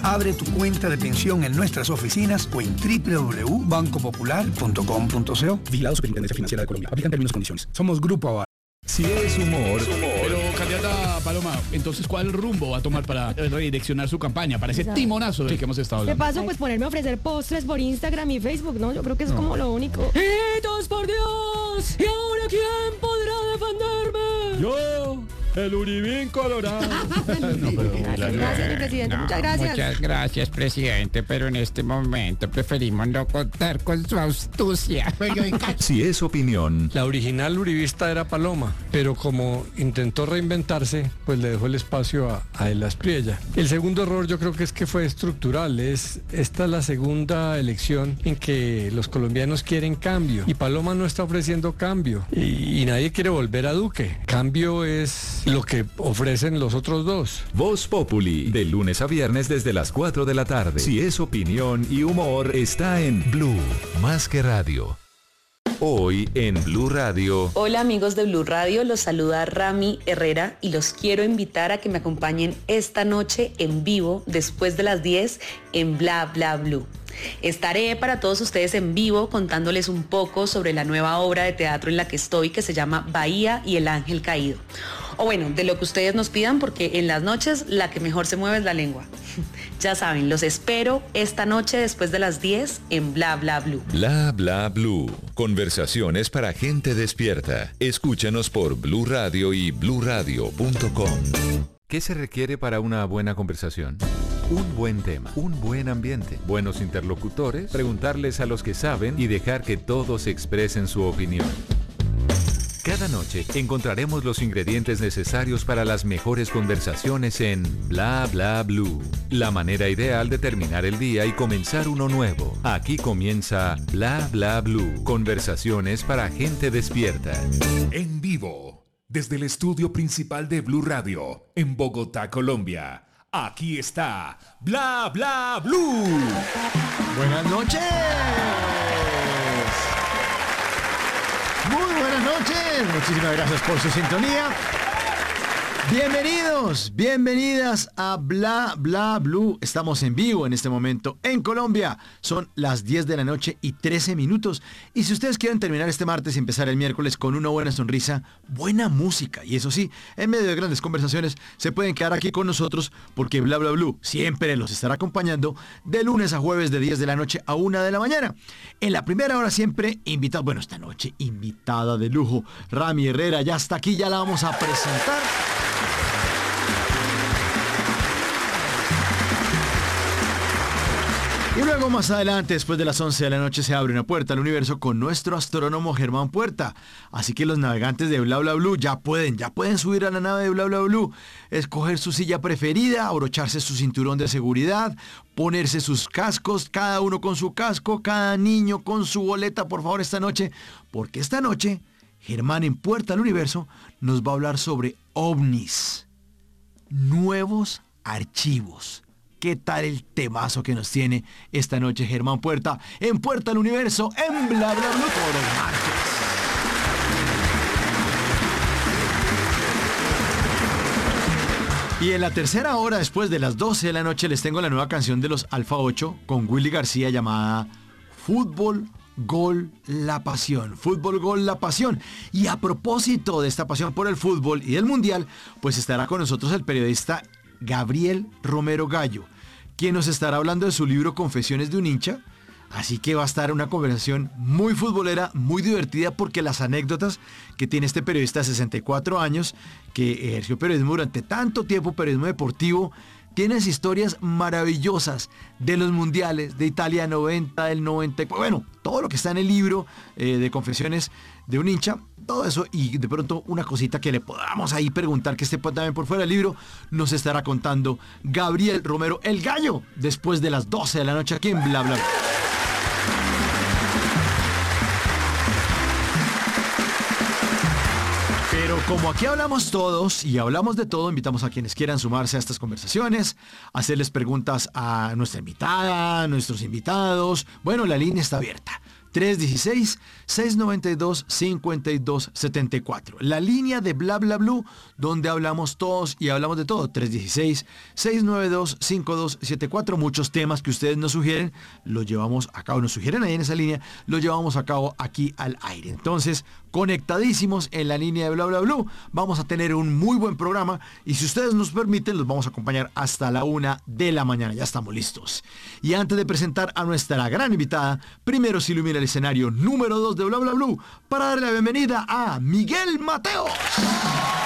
Abre tu cuenta de pensión en nuestras oficinas o en www.bancopopular.com.co. Vigilado Superintendencia Financiera de Colombia. Aplican términos y condiciones. Somos Grupo Aval. Si es humor. Pero, candidata Paloma, entonces, ¿cuál rumbo va a tomar para redireccionar su campaña? Para ese timonazo del que hemos estado De hablando. paso, pues ponerme a ofrecer postres por Instagram y Facebook, ¿no? Yo creo que es como lo único. ¡Hitos por Dios! ¿Y ahora quién podrá defenderme? Yo, el Uribín Colorado. Gracias, mi presidente. Muchas gracias. Muchas gracias, presidente, pero en este momento preferimos no contar con su astucia. Si es opinión. La original uribista era Paloma, pero como intentó reinventarse, pues le dejó el espacio a Ela Aspriella. El segundo error yo creo que fue estructural. Esta es la segunda elección en que los colombianos quieren cambio y Paloma no está ofreciendo cambio y nadie quiere volver a Duque. Cambio es lo que ofrecen los otros dos. Voz Populi, de lunes a viernes desde las 4 de la tarde. Si es opinión y humor, está en Blue, más que radio. Hoy en Blue Radio. Hola amigos de Blue Radio, los saluda Rami Herrera y los quiero invitar a que me acompañen esta noche en vivo después de las 10 en Bla Bla Blue. Estaré para todos ustedes en vivo contándoles un poco sobre la nueva obra de teatro en la que estoy, que se llama Bahía y el Ángel Caído. O bueno, de lo que ustedes nos pidan, porque en las noches la que mejor se mueve es la lengua. Ya saben, los espero esta noche después de las 10 en Bla Bla Blue. Bla Bla Blue. Conversaciones para gente despierta. Escúchanos por Blue Radio y bluradio.com. ¿Qué se requiere para una buena conversación? Un buen tema, un buen ambiente, buenos interlocutores, preguntarles a los que saben y dejar que todos expresen su opinión. Cada noche encontraremos los ingredientes necesarios para las mejores conversaciones en Bla Bla Blue. La manera ideal de terminar el día y comenzar uno nuevo. Aquí comienza Bla Bla Blue. Conversaciones para gente despierta. En vivo, desde el estudio principal de Blue Radio, en Bogotá, Colombia. Aquí está Bla Bla Blue. Buenas noches. Muy buenas noches. Muchísimas gracias por su sintonía. Bienvenidos, bienvenidas a Bla Bla Blue. Estamos en vivo en este momento en Colombia. Son las 10 de la noche y 13 minutos. Y si ustedes quieren terminar este martes y empezar el miércoles con una buena sonrisa, buena música, y eso sí, en medio de grandes conversaciones, se pueden quedar aquí con nosotros porque Bla Bla Blue siempre los estará acompañando de lunes a jueves de 10 de la noche a 1 de la mañana. En la primera hora siempre invitado, bueno, esta noche invitada de lujo, Rami Herrera, ya está aquí, ya la vamos a presentar. Y luego más adelante, después de las 11 de la noche, se abre una puerta al universo con nuestro astrónomo Germán Puerta. Así que los navegantes de Bla Bla Blue ya pueden subir a la nave de Bla Bla Blue, escoger su silla preferida, abrocharse su cinturón de seguridad, ponerse sus cascos, cada uno con su casco, cada niño con su boleta, por favor, esta noche. Porque esta noche, Germán en Puerta al Universo nos va a hablar sobre ovnis, nuevos archivos. ¿Qué tal el temazo que nos tiene esta noche Germán Puerta en Puerta al Universo en Bla Bla Blue todos los martes? Y en la tercera hora, después de las 12 de la noche, les tengo la nueva canción de los Alfa 8 con Willy García llamada Fútbol, Gol, La Pasión. Fútbol, Gol, La Pasión. Y a propósito de esta pasión por el fútbol y del mundial, pues estará con nosotros el periodista Gabriel Romero Gallo, quien nos estará hablando de su libro Confesiones de un hincha. Así que va a estar una conversación muy futbolera, muy divertida, porque las anécdotas que tiene este periodista de 64 años, que ejerció periodismo durante tanto tiempo, periodismo deportivo, tienes historias maravillosas de los mundiales, de Italia 90, del 90, bueno, todo lo que está en el libro de Confesiones de un hincha, todo eso, y de pronto una cosita que le podamos ahí preguntar, que esté también por fuera del libro, nos estará contando Gabriel Romero, el Gallo, después de las 12 de la noche aquí en Bla Bla Bla. Pero como aquí hablamos todos y hablamos de todo, invitamos a quienes quieran sumarse a estas conversaciones, hacerles preguntas a nuestra invitada, a nuestros invitados. Bueno, la línea está abierta. 316-692-5274. La línea de Bla Bla Blue, donde hablamos todos y hablamos de todo. 316-692-5274. Muchos temas que ustedes nos sugieren, los llevamos a cabo, nos sugieren ahí en esa línea, los llevamos a cabo aquí al aire. Entonces, conectadísimos en la línea de Bla Bla Blue, vamos a tener un muy buen programa y si ustedes nos permiten, los vamos a acompañar hasta la 1 de la mañana. Ya estamos listos. Y antes de presentar a nuestra gran invitada, primero se ilumina el escenario número 2 de Bla Bla Blue para darle la bienvenida a Miguel Mateos.